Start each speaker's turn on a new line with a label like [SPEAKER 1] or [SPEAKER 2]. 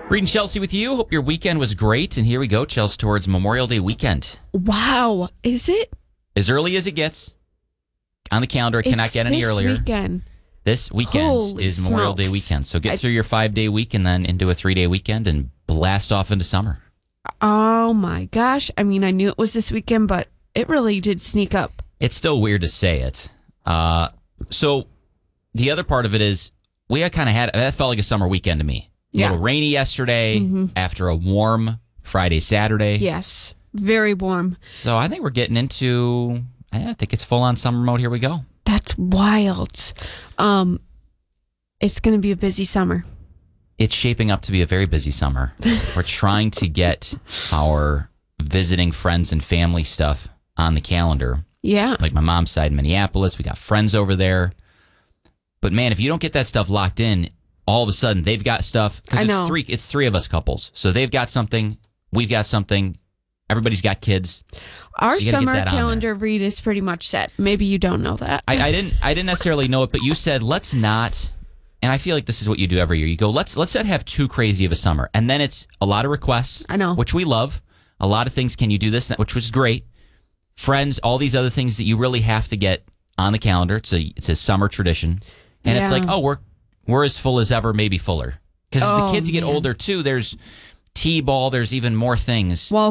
[SPEAKER 1] Reed and Chelsea with you. Hope your weekend was great. And here we go, Chelsea, towards Memorial Day weekend.
[SPEAKER 2] Wow. Is it?
[SPEAKER 1] As early as it gets on the calendar. It cannot get any earlier. This weekend
[SPEAKER 2] Holy
[SPEAKER 1] is Memorial Day
[SPEAKER 2] smokes.
[SPEAKER 1] weekend. So get through your 5-day week and then into a 3-day weekend and blast off into summer.
[SPEAKER 2] Oh my gosh. I mean, I knew it was this weekend, but it really did sneak up.
[SPEAKER 1] It's still weird to say it. So the other part of it is we kind of had, that felt like a summer weekend to me. A little rainy yesterday after a warm Friday, Saturday.
[SPEAKER 2] Yes. Very warm.
[SPEAKER 1] So I think we're getting into, I think it's full on summer mode. Here we go.
[SPEAKER 2] That's wild. It's going to be a busy summer.
[SPEAKER 1] It's shaping up to be a very busy summer. We're trying to get our visiting friends and family stuff on the calendar.
[SPEAKER 2] Yeah.
[SPEAKER 1] Like my mom's side in Minneapolis. We got friends over there. But man, if you don't get that stuff locked in, all of a sudden they've got stuff.
[SPEAKER 2] I know.
[SPEAKER 1] It's three of us couples. So they've got something. We've got something. Everybody's got kids.
[SPEAKER 2] Our
[SPEAKER 1] So you gotta get
[SPEAKER 2] summer
[SPEAKER 1] that on
[SPEAKER 2] calendar read is pretty much set. Maybe you don't know that.
[SPEAKER 1] I didn't necessarily know it, but you said let's not. And I feel like this is what you do every year. You go, let's not have too crazy of a summer. And then it's a lot of requests.
[SPEAKER 2] I know.
[SPEAKER 1] Which we love. A lot of things. Can you do this? Which was great. Friends, all these other things that you really have to get on the calendar. It's a summer tradition. And it's like, oh, we're as full as ever, maybe fuller. Because as the kids get older too, there's T-ball, there's even more things.
[SPEAKER 2] Well,